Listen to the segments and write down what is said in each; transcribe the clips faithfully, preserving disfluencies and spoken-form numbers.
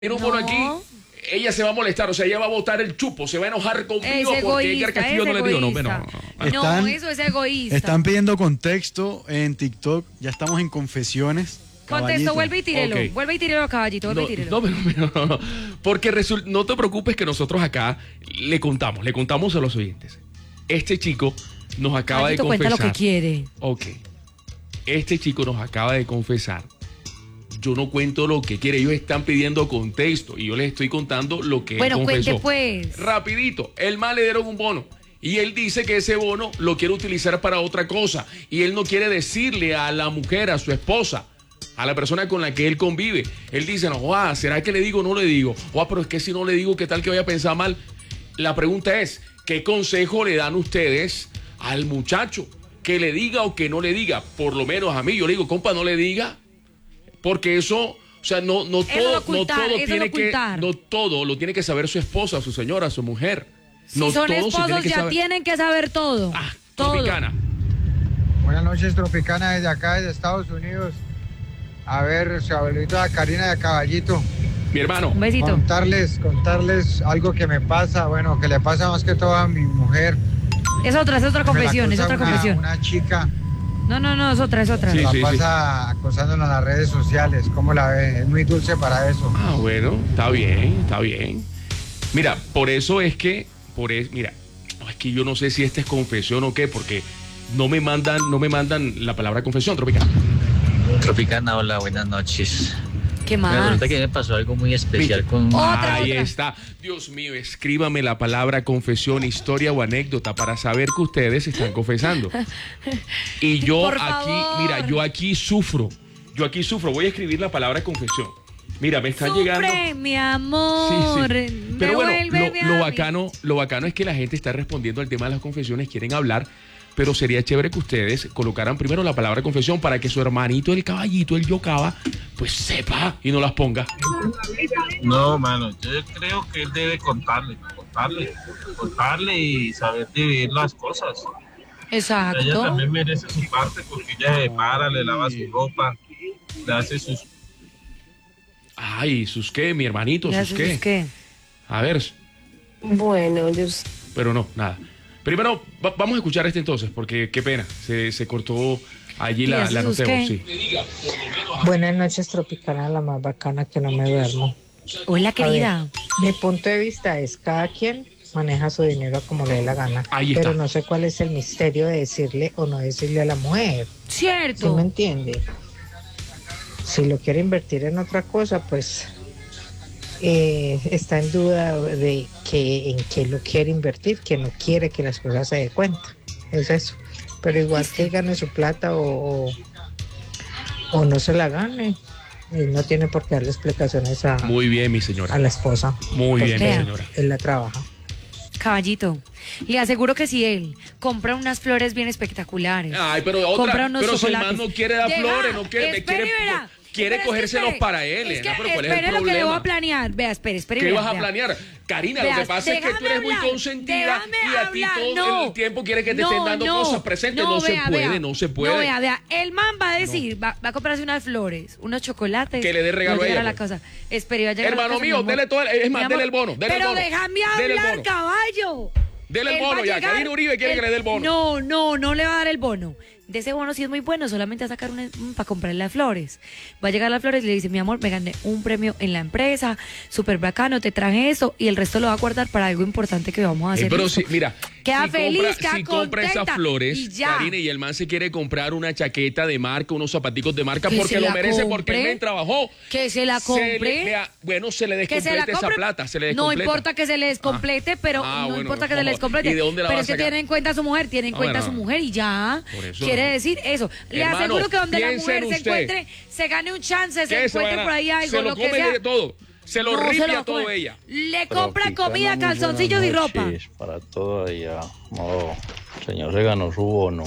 Tiene un bono aquí, ella se va a molestar, o sea, ella va a botar el chupo, se va a enojar conmigo es porque Edgar Castillo no le digo, no, bueno, no, Están- no, eso es egoísta. Están pidiendo contexto en TikTok, ya estamos en confesiones. Contesto, Caballito. vuelve y tírelo, Ok. vuelve y tírelo, caballito, vuelve No, y tírelo. no, pero- pero no, no, porque resul- no te preocupes que nosotros acá le contamos, le contamos a los oyentes. Este chico nos acaba Caballito de cuenta confesar. lo que quiere. Ok. Este chico nos acaba de confesar. Yo no cuento lo que quiere, ellos están pidiendo contexto y yo les estoy contando lo que Bueno, él confesó. cuente pues. Rapidito, el mal le dieron un bono y él dice que ese bono lo quiere utilizar para otra cosa y él no quiere decirle a la mujer, a su esposa, a la persona con la que él convive. Él dice, no, ah, ¿será que le digo o no le digo? Ah, pero es que si no le digo, ¿qué tal que vaya a pensar mal? La pregunta es, ¿qué consejo le dan ustedes al muchacho? Que le diga o que no le diga. Por lo menos a mí, yo le digo, compa, no le diga. Porque eso, o sea, no, no Eso todo, es no ocultar, todo eso es tiene que, ocultar. no todo lo tiene que saber su esposa, su señora, su mujer. Si no son todo se esposos tiene que ya saber. tienen que saber todo. Ah, todo. Tropicana. Buenas noches, Tropicana, desde acá, desde Estados Unidos. A ver, su abuelita Karina de Caballito. Mi hermano. Un besito. Contarles, contarles algo que me pasa, bueno, que le pasa más que todo a mi mujer. Es otra, es otra Me la confesión, es acosa otra una, confesión. Una chica No, no, no, es otra, es otra. Sí. la pasa acosándola en las redes sociales. ¿Cómo la ve? Es muy dulce para eso. Ah, bueno, está bien, está bien. Mira, por eso es que, por es, mira, no, es que yo no sé si esta es confesión o qué, porque no me mandan, no me mandan la palabra confesión, Tropicana. Tropicana, hola, buenas noches. ¿Qué Me más? resulta que me pasó algo muy especial con... Otra, Ahí otra. está. Dios mío, escríbame la palabra confesión, historia o anécdota para saber que ustedes están confesando. Y yo Por aquí, favor. mira, yo aquí sufro. Yo aquí sufro. Voy a escribir la palabra confesión. Mira, me están Sufre, llegando. mi amor. Sí, Pero bueno, Devuélveme lo, lo a mí. bacano, lo bacano es que la gente está respondiendo al tema de las confesiones, quieren hablar, pero sería chévere que ustedes colocaran primero la palabra confesión para que su hermanito, el caballito, el yocaba, pues sepa y no las ponga. No, mano, yo creo que él debe contarle, contarle, contarle y saber dividir las cosas. Ella Exacto. también merece su parte porque ella se para, le lava su ropa, le hace sus... Ay, ¿sus qué, mi hermanito? Ya ¿Sus sé, qué? ¿sus qué? A ver, Bueno, yo s- pero no, nada. Primero, va- vamos a escuchar este entonces, porque qué pena, se, se cortó allí ¿Y la, eso la es noteo, qué? sí. Buenas noches, Tropicana, la más bacana que no me duermo. Hola, A querida. ver, mi punto de vista es cada quien maneja su dinero como le dé la gana. Ahí está. Pero no sé cuál es el misterio de decirle o no decirle a la mujer. ¿Sí Cierto. me entiende? Si lo quiere invertir en otra cosa, pues eh, está en duda de que en qué lo quiere invertir, que no quiere que las cosas se dé cuenta. Es eso. Pero igual que él gane su plata o, o, o no se la gane, él no tiene por qué darle explicaciones a, Muy bien, mi a señora. la esposa. Muy bien, mi porque señora. Él la trabaja. Caballito, le aseguro que si él compra unas flores bien espectaculares. Ay, pero compra otra, unos pero si el chocolates. man no quiere dar Deja, flores, no quiere, espere, quiere, verá. quiere Pero es que cogérselos espere, para él, es Elena, que pero ¿cuál es el espere lo que le voy a problema? planear. Vea, espere, espere. ¿Qué vea, vas a vea. planear? Karina, Vea, lo que pasa es que tú déjame eres muy hablar, consentida déjame y a ti hablar, todo no. el tiempo quieres que te No, estén dando no, cosas presentes. No, no, se vea, puede, vea. no se puede. No, vea, vea. El man va a decir, va, va a comprarse unas flores, unos chocolates. Que le dé regalo y va a llegar ella, la pues. casa. Espere, va a llegar a la Hermano casa, mi mío, amor. dele todo, el- es Mi más, amor, dele el bono, dele el Pero bono. déjame Dele el hablar, bono. caballo. Dele el Él va bono a ya. llegar, Karina Uribe quiere él- que le dé el bono. No, no, no le va a dar el bono. De ese bono sí es muy bueno, solamente va a sacar un, para comprarle las flores. Va a llegar las flores y le dice, mi amor, me gané un premio en la empresa, súper bacano, te traje eso y el resto lo va a guardar para algo importante que vamos a hacer. Eh, pero listo. si, mira, Queda si feliz, compra, queda si compra esas contenta, flores, y ya. Karina, y el man se quiere comprar una chaqueta de marca, unos zapaticos de marca, Que porque se lo la merece, porque el compre. men trabajó. Que se la Se le- compre. vea, bueno, se le Que se la descomplete esa compre. plata, se le No descompleta. importa que se le descomplete, pero Ah, no bueno, importa que se ojo. le descomplete. ¿Y de dónde la pero va es a que sacar? tiene en cuenta a su mujer, tiene en Ah, cuenta a bueno. su mujer y ya. Por eso Quiere no. decir eso. Le Hermano, aseguro que donde la piense mujer en se usted. encuentre, se gane un chance, se ¿Qué se va a encuentre ganar? por ahí algo, Se lo lo que come sea. de todo. Se lo No, se ripia lo va a todo comer. ella. Le compra Tropicana, comida, muy calzoncillos y buenas ropa. noches para todo allá. No, el señor se ganó su bono.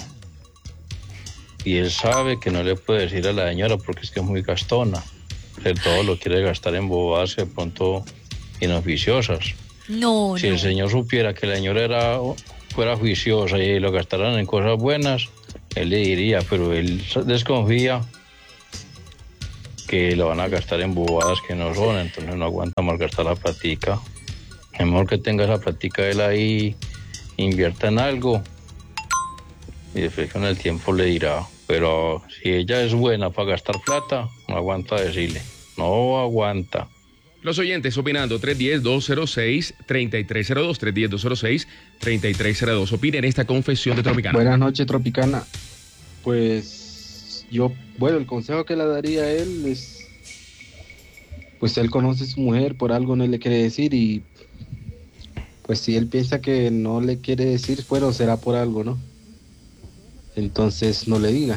Y él sabe que no le puede decir a la señora porque es que es muy gastona. Que todo lo quiere gastar en bobadas de pronto inoficiosas. No, Si no. el señor supiera que la señora era, fuera juiciosa y lo gastaran en cosas buenas, él le diría, pero él desconfía que que lo van a gastar en bobadas que no son, entonces no aguanta malgastar la platica. Es mejor que tenga esa platica él ahí, invierta en algo y después con el tiempo le dirá. Pero si ella es buena para gastar plata, no aguanta decirle, no aguanta. Los oyentes opinando, tres uno cero, dos cero seis, tres tres cero dos, tres uno cero, dos cero seis, tres tres cero dos. Opinen esta confesión de Tropicana. Buenas noches, Tropicana. Pues yo, bueno, el consejo que le daría a él es, pues él conoce a su mujer, por algo no le quiere decir y pues si él piensa que no le quiere decir, bueno, será por algo, ¿no? Entonces no le diga.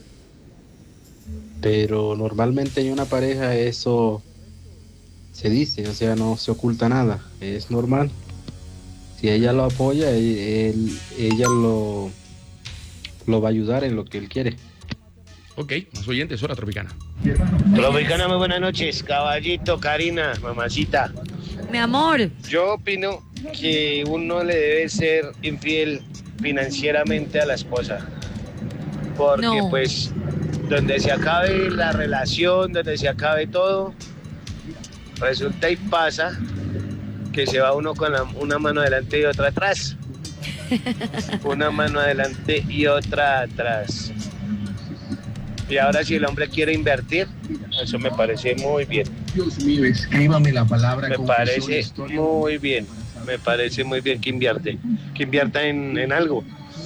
Pero normalmente en una pareja eso se dice, o sea, no se oculta nada, es normal. Si ella lo apoya, él, él- ella lo, lo va a ayudar en lo que él quiere. Ok, más oyentes, hora Tropicana. Tropicana, muy buenas noches. Caballito, Karina, mamacita. Mi amor. Yo opino que uno le debe ser infiel financieramente a la esposa. Porque No. pues donde se acabe la relación, donde se acabe todo, resulta y pasa que se va uno con la- una mano adelante y otra atrás. Una mano adelante y otra atrás. Y ahora si el hombre quiere invertir, eso me parece muy bien. Dios mío, escríbame la palabra Me confesión, parece historia. muy bien. Me parece muy bien que invierte. Que invierta en, en algo.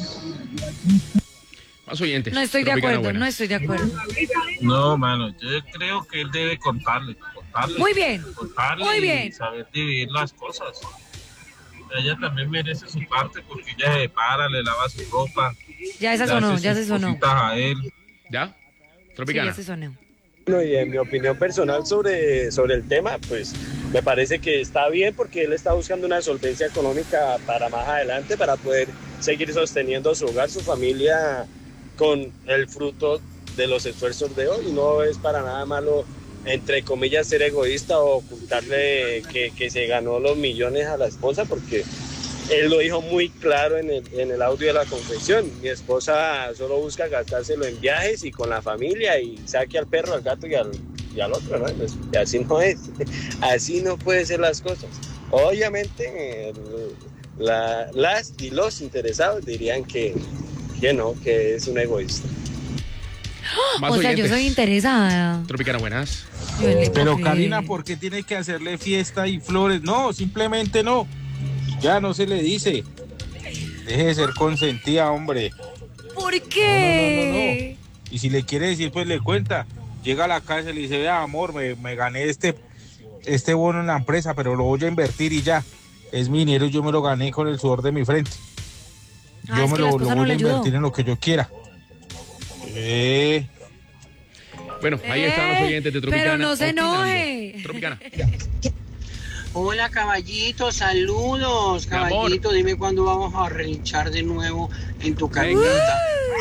Más oyentes. No estoy de Tropicana, acuerdo, buenas. no estoy de acuerdo. No, mano, yo creo que él debe contarle, contarle. Muy bien, Contarle muy y bien. saber dividir las cosas. Ella también merece su parte porque ella se para, le lava su ropa. Ya esa le sonó, hace ya sus se sonó. cositas a él. ¿Ya? Sí, Tropicana. ya se sonó. Bueno, y en mi opinión personal sobre, sobre el tema, pues me parece que está bien porque él está buscando una solvencia económica para más adelante, para poder seguir sosteniendo su hogar, su familia, con el fruto de los esfuerzos de hoy. No es para nada malo, entre comillas, ser egoísta o ocultarle que, que se ganó los millones a la esposa, porque él lo dijo muy claro en el, en el audio de la confesión. Mi esposa solo busca gastárselo en viajes y con la familia y saque al perro, al gato y al, y al otro, ¿no? Pues, y así no es. Así no pueden ser las cosas. Obviamente, el- la- las y los interesados dirían que, que no, que es un egoísta. Más O sea, yo oyentes. soy interesada. Tropicana, buenas. Yo le Pero puedo Karina, creer. ¿por qué tiene que hacerle fiesta y flores? No, simplemente no. Ya no se le dice. Deje de ser consentida, hombre. ¿Por No, no, no, qué? no. Y si le quiere decir, pues le cuenta. Llega a la casa y le dice, vea, amor, me, me gané este, este bono en la empresa, pero lo voy a invertir y ya. Es mi dinero y yo me lo gané con el sudor de mi frente. Ah, Yo es me que la lo, esposa lo no voy le a ayudó. invertir en lo que yo quiera. Eh, Bueno, ahí están los oyentes de Tropicana. Pero no se opinando. enoje. Tropicana. Hola caballito, saludos Mi amor. caballito, dime cuándo vamos a relinchar de nuevo en tu Venga. carnita.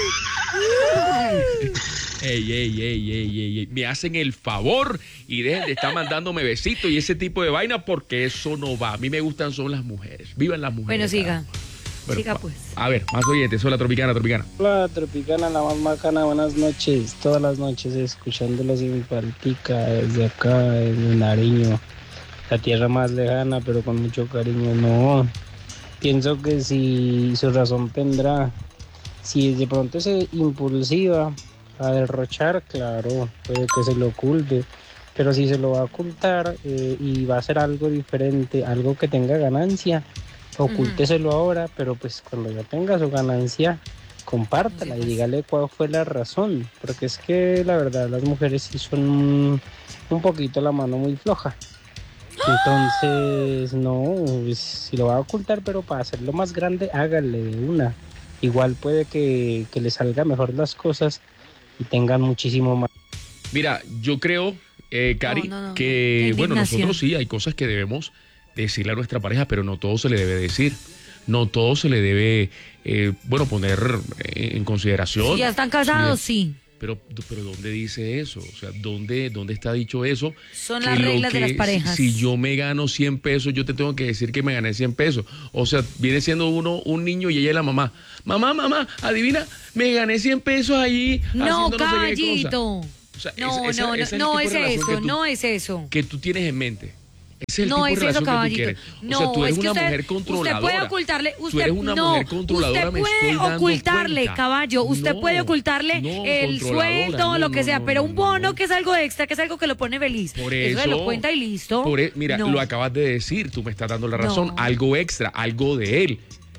Ey, ey, ey, ey, ey, ey. Me hacen el favor y dejen de estar mandándome besitos y ese tipo de vaina porque eso no va. A mí me gustan son las mujeres. Vivan las mujeres. Bueno, siga. Bueno, Siga va- pues. A ver, más oyentes. Hola, Tropicana, Tropicana. Hola, Tropicana, la más bacana, buenas noches. Todas las noches escuchándolos en Paltica, desde acá, en Nariño, la tierra más lejana, pero con mucho cariño. No, pienso que si su razón tendrá, si de pronto es impulsiva a derrochar, claro, puede que se lo oculte. Pero si se lo va a ocultar eh, y va a hacer algo diferente, algo que tenga ganancia, ocúlteselo ahora, pero pues cuando ya tenga su ganancia, compártala y dígale cuál fue la razón, porque es que la verdad las mujeres sí son un, un poquito la mano muy floja. Entonces, no, pues, si lo va a ocultar, pero para hacerlo más grande, hágale de una. Igual puede que, que le salga mejor las cosas y tengan muchísimo más. Mira, yo creo, eh, Cari, No, no, no. que, Qué bueno, indignación. nosotros sí hay cosas que debemos decirle a nuestra pareja, pero no todo se le debe decir. No todo se le debe, eh, bueno, poner eh, en consideración. Si ya están casados, sí. Pero, pero ¿dónde dice eso? O sea, ¿dónde, dónde está dicho eso? Son Que las lo reglas de que- las parejas. Si yo me gano cien pesos, yo te tengo que decir que me gané cien pesos. O sea, viene siendo uno un niño y ella es la mamá. Mamá, mamá, adivina, me gané cien pesos allí No, haciendo no sé qué cosa. caballito. O sea, No, ese- no, ese- no, ese no el es tipo de relación eso, que tú- no es eso. que tú tienes en mente. Ese es el No tipo de es eso, relación que tú caballito. quieres. No, o sea, tú eres es que una usted, mujer controladora. usted puede ocultarle, Tú usted eres una no, mujer controladora, usted me puede estoy dando ocultarle, cuenta. caballo, usted No, puede ocultarle no, el controladora, sueldo o no, lo que no, sea, no, pero no, un no, bono no. que es algo extra, que es algo que lo pone feliz. Por eso se eso, lo cuenta y listo. por e- mira, No. lo acabas de decir, tú me estás dando la razón. No. Algo extra, algo de él.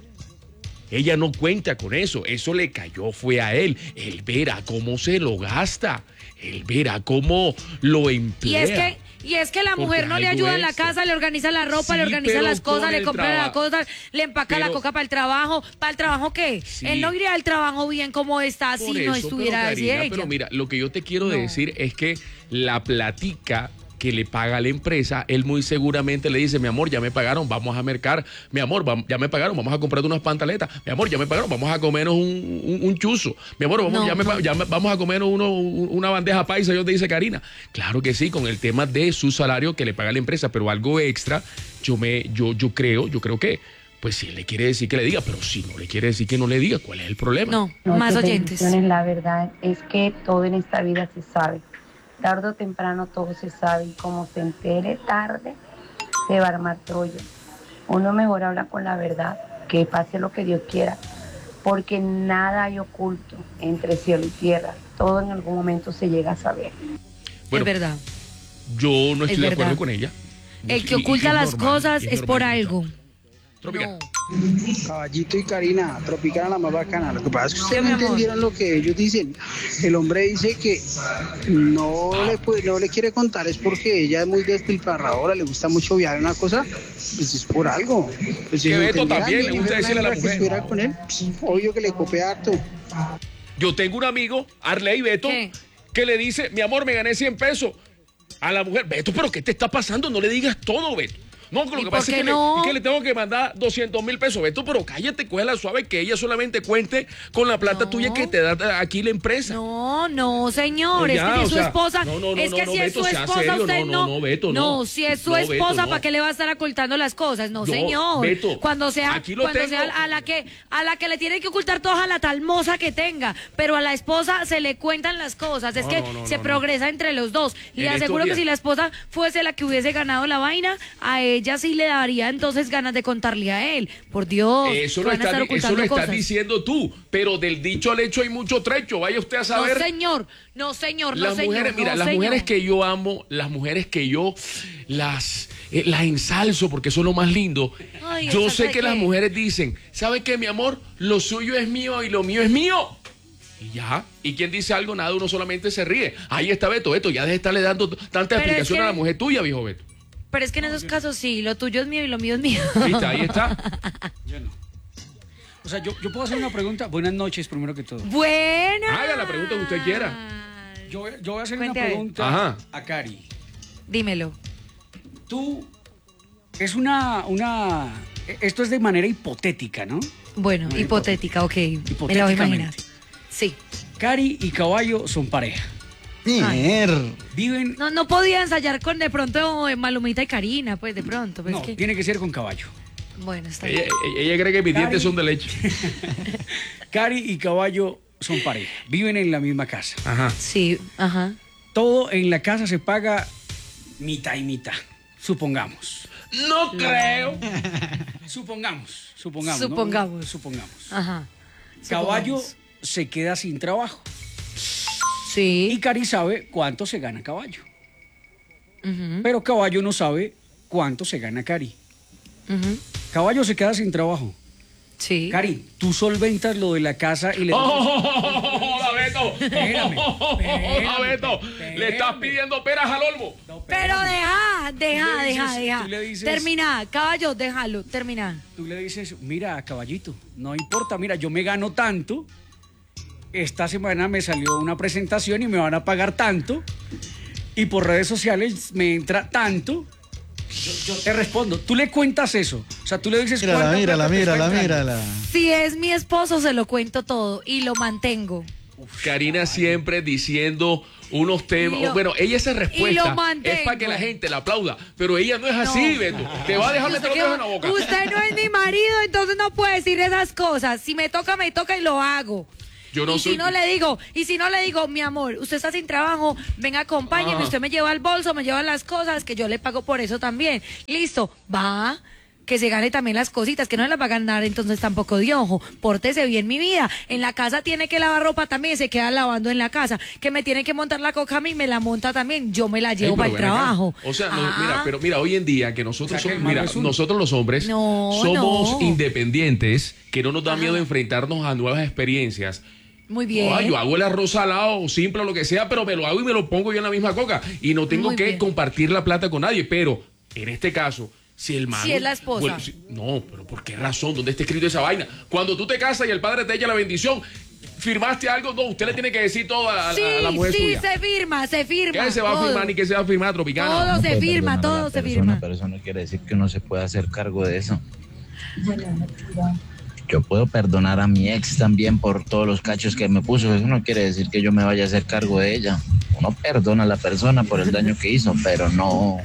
Ella no cuenta con eso. Eso le cayó, fue a él. Él verá cómo se lo gasta. Él verá cómo lo Y emplea. es que y es que la Porque mujer no le algo ayuda en la extra. casa, le organiza la ropa, Sí, le organiza pero las cosas, con le el compra las trabajo. cosas, le empaca la Pero- coca para el trabajo. ¿Para el trabajo qué? Sí. Él no iría al trabajo bien como está Por si no eso, estuviera pero, así Karina, ella. pero mira, lo que yo te quiero No. decir es que la platica que le paga a la empresa, él muy seguramente le dice, mi amor, ya me pagaron, vamos a mercar, mi amor, vam- ya me pagaron, vamos a comprar unas pantaletas, mi amor, ya me pagaron, vamos a comernos un, un, un chuzo, mi amor, vamos, No, ya me no. pa- ya me- vamos a comernos uno, un- una bandeja paisa, yo te dice Karina. Claro que sí, con el tema de su salario que le paga la empresa, pero algo extra, yo me, yo, yo creo, yo creo que, pues si él le quiere decir que le diga, pero si no le quiere decir que no le diga, ¿cuál es el problema? No, más Noches, oyentes. bendiciones. La verdad es que todo en esta vida se sabe. Tarde o temprano todo se sabe y como se entere tarde, se va a armar trollo. Uno mejor habla con la verdad, que pase lo que Dios quiera, porque nada hay oculto entre cielo y tierra. Todo en algún momento se llega a saber. Bueno, es verdad. Yo no Es estoy de acuerdo verdad. con ella. El que Y- y oculta es las normal, cosas y es por normal. algo. Tropicana. Caballito y Karina, Tropicana la más bacana. Lo que pasa es que ustedes Sí, mi no amor. entendieron lo que ellos dicen. El hombre dice que no le puede- no le quiere contar, es porque ella es muy despilfarradora, le gusta mucho viajar una cosa, pues es por algo. Pues si Que lo Beto entendiera también le bien y gusta fuera decirle a la una hembra que mujer. estuviera con él, pues, obvio que le copia harto. Yo tengo un amigo, Arley Beto, ¿Qué? que le dice, mi amor, me gané cien pesos. A la mujer, Beto, pero ¿qué te está pasando? No le digas todo, Beto. No, lo ¿Y que por pasa es qué que, le, no? es que le tengo que mandar doscientos mil pesos. Beto, pero cállate, cógela suave, que ella solamente cuente con la plata No. tuya que te da aquí la empresa. No, no, señor, No, es ya, que si o es su sea, esposa, no, no, no, es no, que no, si Beto, es su sea esposa, serio, usted no, no, no, no, Beto, no. si es su No, Beto, esposa, no. ¿para qué le va a estar ocultando las cosas? No, No, señor. Beto, cuando sea, aquí lo cuando tengo. sea a la que, a la que le tiene que ocultar todas a la tal moza que tenga, pero a la esposa se le cuentan las cosas, es No, que no, no, se no, progresa entre los dos. Le En estos aseguro que días. si la esposa fuese la que hubiese ganado la vaina, a ella sí le daría entonces ganas de contarle a él. Por Dios, Eso que lo, van a está, estar eso ocultando lo estás cosas. diciendo tú, pero del dicho al hecho hay mucho trecho. Vaya usted a No, saber. señor, no, señor, no, Las señor. mujeres, mira, no, las señor. mujeres que yo amo, las mujeres que yo las, eh, las ensalzo porque son lo más lindo. Ay, Yo ¿ensalza sé de que qué? las mujeres dicen, ¿sabe qué, mi amor? Lo suyo es mío y lo mío es mío. Y ya, y quien dice algo, nada, uno solamente se ríe. Ahí está Beto, Beto, ya deja de estarle dando tanta Pero es explicación que- a la mujer tuya, viejo Beto. Pero es que en esos casos sí, lo tuyo es mío y lo mío es mío. ¿Viste? Ahí está. Yo no. O sea, yo, yo puedo hacer una pregunta. Buenas noches, primero que todo. Buena. Haga la pregunta que usted quiera. Yo, voy- yo voy a hacer Cuente a una ver. pregunta Ajá. a Cari. Dímelo. Tú, es una, una, esto es de manera hipotética, ¿no? Bueno, No, hipotética, ok. Me la voy a Hipotéticamente. imaginar. Sí. Cari y Caballo son pareja. Mier. Viven, No, no podía ensayar con de pronto eh, Malumita y Karina, pues de pronto. Pues no, que... tiene que ser con Caballo. Bueno, está Ella, bien. ella- ella cree que mis Cari. dientes son de leche. Cari y Caballo son pareja. Viven en la misma casa. Ajá. Sí, ajá. Todo en la casa se paga mitad y mitad. Supongamos. No creo. Supongamos. Supongamos. ¿no? Supongamos. Supongamos. Ajá. Caballo Supongamos. se queda sin trabajo. Sí. Y Cari sabe cuánto se gana Caballo. Ujú, Pero Caballo no sabe cuánto se gana Cari. ujú. Caballo se queda sin trabajo. Sí. Cari, tú solventas lo de la casa y le ¡Oh, Beto! Espérame, ¡Oh, Beto! espérame. Le estás pidiendo peras al olmo. Pero deja, deja, Tú le deja, dices- deja. tú le dices- Termina, caballo, déjalo, termina. Tú le dices, mira, Caballito, no importa, mira, yo me gano tanto. Esta semana me salió una presentación y me van a pagar tanto. Y por redes sociales me entra tanto. Yo, yo te respondo. Tú le cuentas eso. O sea, tú le dices Mírala, cuánta mírala, plata te está mírala, entrando. mírala. Si es mi esposo, se lo cuento todo y lo mantengo. Karina siempre diciendo unos temas. Y lo- bueno, ella esa y lo respuesta mantengo. es para que la gente la aplauda. Pero ella no es así, No. Beto. Te va a dejar meter los dedos en la boca. Usted no es mi marido, entonces no puede decir esas cosas. Si me toca, me toca y lo hago. Yo no y soy... si no le digo, y si no le digo, mi amor, usted está sin trabajo, venga, acompáñeme, Ah. usted me lleva el bolso, me lleva las cosas, que yo le pago por eso también. Listo, va, que se gane también las cositas, que no las va a ganar entonces tampoco de ojo. Pórtese bien, mi vida. En la casa tiene que lavar ropa también, se queda lavando en la casa. Que me tiene que montar la coca a mí, me la monta también, yo me la llevo Ey, para pero el ven acá. trabajo. O sea, no, Ah. mira, pero mira, hoy en día que nosotros O sea, que somos, el malo mira, es uno. nosotros los hombres No, somos no. independientes, que no nos da miedo enfrentarnos a nuevas experiencias. Muy bien. Ah, yo hago el arroz salado o simple o lo que sea, pero me lo hago y me lo pongo yo en la misma coca. Y no tengo Muy que bien. compartir la plata con nadie. Pero en este caso, si el man. Si es la esposa. Bueno, si- no, pero ¿por qué razón? ¿Dónde está escrito esa vaina? Cuando tú te casas y el padre te echa la bendición, ¿firmaste algo? No, usted le tiene que decir todo a, a- Sí, a la mujer sí, suya. se firma, se firma. ¿Qué se va a todo. firmar ni qué se va a firmar, Tropicana? Todo Uno se puede firma, perdonar a todo la se persona, firma. Pero eso no quiere decir que uno se pueda hacer cargo de eso. Yo puedo perdonar a mi ex también por todos los cachos que me puso. Eso no quiere decir que yo me vaya a hacer cargo de ella. Uno perdona a la persona por el daño que hizo, pero no...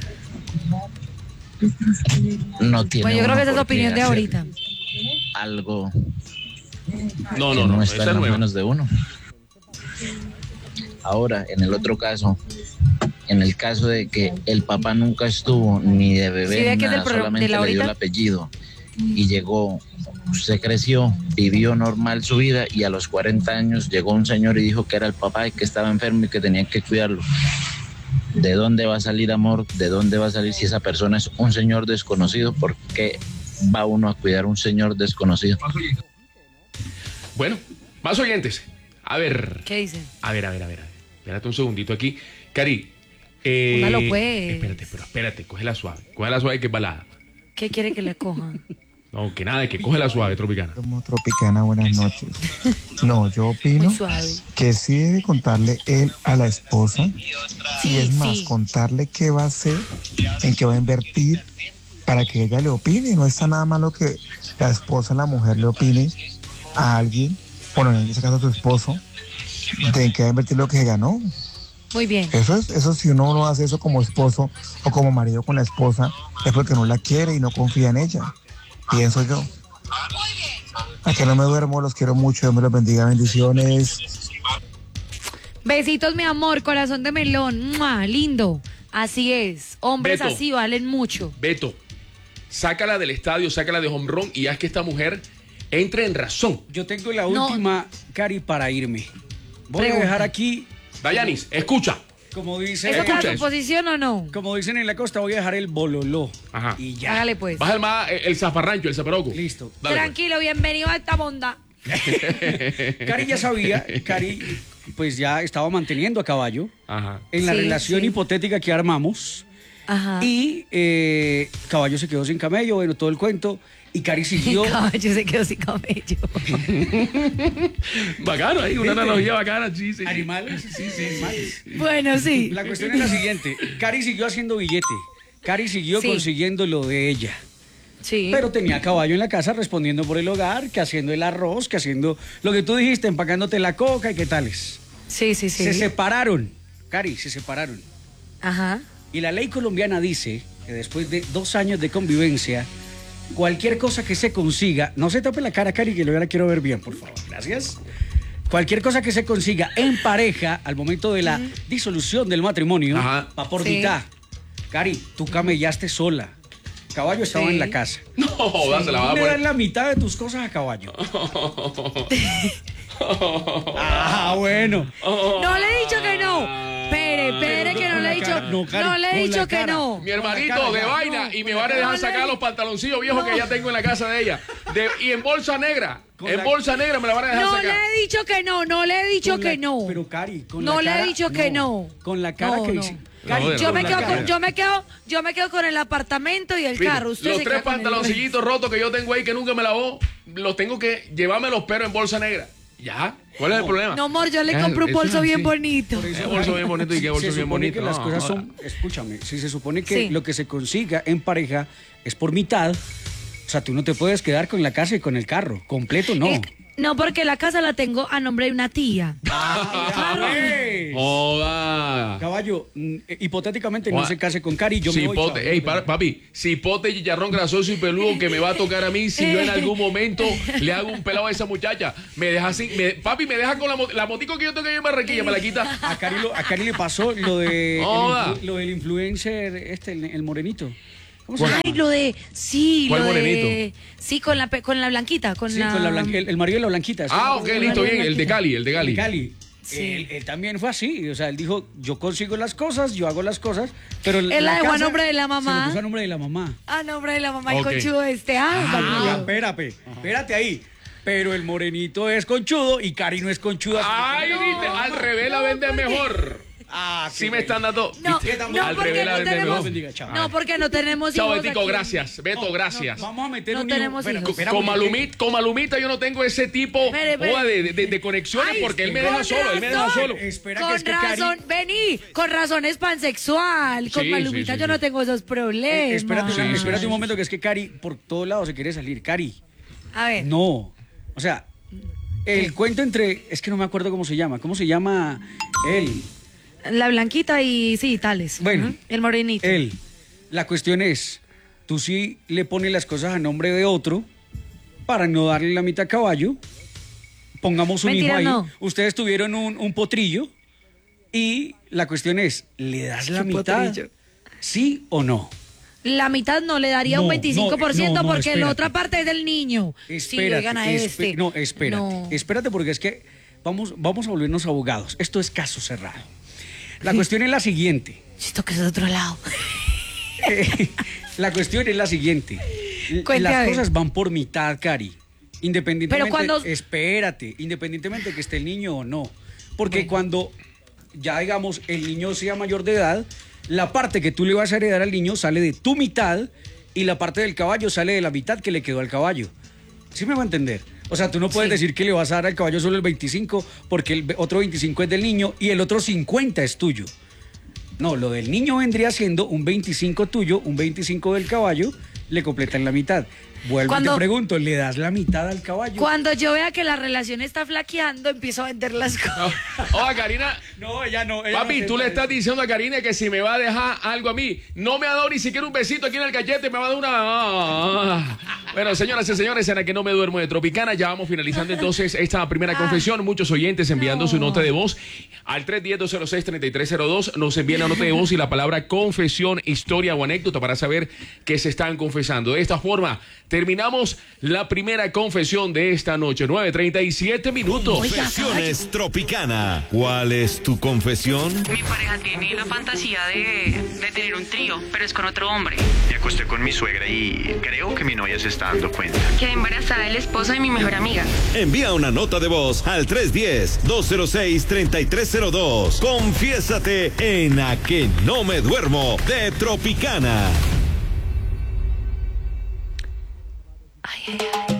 No tiene Pues yo creo uno que esa es por la qué opinión de hacer ahorita. algo No, que no, no, no esa está es en las nueva. manos de uno. Ahora, en el otro caso, en el caso de que el papá nunca estuvo ni de bebé, Sí, ve ni que es nada, del pro- solamente de la le dio el ahorita. apellido y llegó, usted creció, vivió normal su vida y a los cuarenta años llegó un señor y dijo que era el papá y que estaba enfermo y que tenían que cuidarlo. ¿De dónde va a salir amor? ¿De dónde va a salir si esa persona es un señor desconocido? ¿Por qué va uno a cuidar a un señor desconocido? Bueno, más oyentes. A ver. ¿Qué dicen? A ver, a ver, a ver. a ver. Espérate un segundito aquí. Cari. Eh, Póngalo, pues. Espérate, pero espérate, cógela suave. Cógela suave que es balada. ¿Qué quiere que le cojan? No, que nada, que cógela suave, Tropicana. Como Tropicana, buenas noches. No, yo opino Muy suave. que sí debe contarle él a la esposa y es más, sí. contarle qué va a hacer, en qué va a invertir para que ella le opine. No está nada malo que la esposa, la mujer le opine a alguien, bueno, en este caso a su esposo, de en qué va a invertir lo que ganó. Muy bien. Eso es, eso si uno no hace eso como esposo o como marido con la esposa, es porque no la quiere y no confía en ella. Pienso yo. A que no me duermo, los quiero mucho, Dios me los bendiga, bendiciones. Besitos, mi amor, corazón de melón. ¡Mua! Lindo. Así es. Hombres Beto. así valen mucho. Beto, sácala del estadio, sácala de home run y haz que esta mujer entre en razón. Yo tengo la No. última, Cari, para irme. Voy Pregunta. a dejar aquí, Dayanis, escucha. como dice, ¿Esa Escucha es su eso. posición o no? como dicen en la costa, voy a dejar el bololó. Ajá. Y ya. Hágale pues. Baja el, ma- el zafarrancho, el zaparoco. Listo. Dale, pues. Tranquilo, bienvenido a esta monda. Cari ya sabía, Cari pues ya estaba manteniendo a caballo Ajá. en la Sí, relación sí. hipotética que armamos. Ajá. Y eh, caballo se quedó sin camello, bueno, todo el cuento. Y Cari siguió. Caballo se quedó sin cabello. Bacano, ahí, una analogía bacana, sí, sí, sí. Animales, sí, sí, animales. Bueno, sí. La cuestión es la siguiente: Cari siguió haciendo billete. Cari siguió Sí. consiguiendo lo de ella. Sí. Pero tenía caballo en la casa respondiendo por el hogar, que haciendo el arroz, que haciendo lo que tú dijiste, empacándote la coca y qué tales. Sí, sí, sí. Se separaron, Cari, se separaron. Ajá. Y la ley colombiana dice que después de dos años de convivencia, cualquier cosa que se consiga, no se tape la cara, Cari, que yo la quiero ver bien, por favor. Gracias. Cualquier cosa que se consiga en pareja al momento de la disolución del matrimonio, Ajá. va por Sí. mitad. Cari, tú camellaste sola. Caballo estaba Sí. en la casa. No, jodas, se la Tú va a le das poner. la mitad de tus cosas a caballo. Ah, bueno. No le he dicho que no. Pere, pere, que no le he dicho. No, Cari, No le he con la dicho que cara. no. Mi hermanito Con la de cara, vaina no, y me con van a la dejar cara. sacar los pantaloncillos viejos No. que ya tengo en la casa de ella. De- y en bolsa negra. Con En la- bolsa negra me la van a dejar No sacar. le he dicho que no, no le he dicho Con que la- no. Pero Cari, con No la le he cara, dicho que no. Con la cara No, que no. hice. No, Cari, de Yo con me la quedo cara. con, yo me quedo, yo me quedo con el apartamento y el Fíjate, carro. Usted los se tres queda con el pantaloncillos rotos que yo tengo ahí que nunca me lavó, los tengo que llevármelos pero en bolsa negra. ¿Ya? ¿Cuál es el problema? No, amor, yo le Ah, compro un eso bolso es bien así. bonito. Por eso, Qué bolso bien bonito y qué bolso se bien supone bonito. que las No, cosas no. son, escúchame, si se supone que Sí. lo que se consiga en pareja es por mitad, o sea, tú no te puedes quedar con la casa y con el carro, completo no. Es, No, porque la casa la tengo a nombre de una tía. Joda. Caballo, mm, eh, hipotéticamente no se case con Cari, yo me voy. Cipote, chao. ey, para- papi, cipote, chicharrón grasoso y peludo que me va a tocar a mí si yo en algún momento le hago un pelado a esa muchacha. Me deja así, me- papi, me deja con la, mo- la motico que yo tengo ahí en Barranquilla, me la quita. A Cari, lo- a Cari le pasó lo de el Joda. influ- lo del influencer, este, el, el morenito. ¿Cómo se llama? Ay, lo de. Sí, ¿Cuál lo de. morenito? Sí, con la, pe- con la blanquita. Con Sí, la... con la blanqui- el, el marido de la blanquita. Ah, ok, listo, bien, el de Cali, el de Cali. El de Cali. Él, él también fue así, o sea, él dijo, yo consigo las cosas, yo hago las cosas, pero Él la dejó a casa nombre de la se mamá. lo puso a nombre de la mamá. A nombre de la mamá Ok. y conchudo este. Ah, Ah, Camilo. espérate, espérate ahí. Pero el morenito es conchudo y Cari no es conchuda. Ay, viste, al revés la vende mejor. Ah, sí me están dando. No, ¿viste? no, al porque revés la no vende tenemos, mejor. no, porque no tenemos Chao, hijos Betico, aquí. gracias. Beto, gracias. Vamos a meter No un tenemos hijo. hijos. Espera, Con porque- Malumita, con Malumita yo no tengo ese tipo Espere, espere. joda, de, de, de conexiones Ay, porque él me con deja solo, él me deja razón. solo. Espera Con que es que Cari- razón, vení, con razón es pansexual. Con Sí, Malumita sí, sí, yo sí. no tengo esos problemas. Eh, espérate, una- Sí, sí, espérate sí, un sí. momento que es que Cari por todos lados se quiere salir. Cari, A ver. no. O sea, el cuento entre, es que no me acuerdo cómo se llama. ¿Cómo se llama él? La blanquita y sí, tales. Bueno, Ujú, el morenito. Él. La cuestión es, tú sí le pones las cosas a nombre de otro para no darle la mitad a caballo. Pongamos un Mentira, hijo ahí. no. Ustedes tuvieron un, un potrillo y la cuestión es, ¿le das la ¿Qué mitad? potrillo? ¿Sí o no? La mitad no le daría No, un veinticinco por ciento no, no, porque la espérate. otra parte es del niño. Sí, Espérate, oigan a espe- este. No, espérate. No. Espérate porque es que vamos, vamos a volvernos abogados. Esto es caso cerrado. La cuestión es la siguiente. Esto que es de otro lado. Eh, la cuestión es la siguiente. Cuente, a Las ver. cosas van por mitad, Cari. Independientemente. Pero cuando- Espérate, independientemente que esté el niño o no. Porque cuando ya, digamos, el niño sea mayor de edad, la parte que tú le vas a heredar al niño sale de tu mitad y la parte del caballo sale de la mitad que le quedó al caballo. ¿Sí me va a entender? O sea, tú no puedes decir que le vas a dar al caballo solo el veinticinco porque el otro veinticinco es del niño y el otro cincuenta es tuyo. No, lo del niño vendría siendo un veinticinco tuyo, un veinticinco del caballo, le completan la mitad. Vuelvo y Cuando- te pregunto, ¿le das la mitad al caballo? Cuando yo vea que la relación está flaqueando, empiezo a vender las cosas. Oiga, Karina. No, ella no. ella Papi, no tú acepta le estás eso. diciendo a Karina que si me va a dejar algo a mí, no me ha dado ni siquiera un besito aquí en el cachete, me va a dar una. Bueno, señoras y señores, en la que no me duermo de Tropicana, ya vamos finalizando entonces esta primera confesión. Muchos oyentes enviando su nota de voz al tres uno cero, dos cero seis, tres tres cero dos. Nos envían la nota de voz y la palabra confesión, historia o anécdota para saber qué se están confesando. De esta forma, terminamos la primera confesión de esta noche. nueve treinta y siete minutos. Confesiones Tropicana. ¿Cuál es tu confesión? Mi pareja tiene la fantasía de, de tener un trío, pero es con otro hombre. Me acosté con mi suegra y creo que mi novia se está dando cuenta. Quedé embarazada del esposo de mi mejor amiga. Envía una nota de voz al tres uno cero, dos cero seis, tres tres cero dos. Confiésate en A Que No Me Duermo de Tropicana. Ay, ay, ay.